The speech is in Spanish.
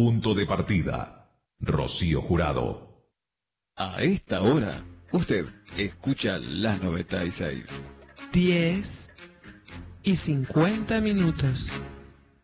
Punto de partida. Rocío Jurado. A esta hora, usted escucha las 96. 10:50.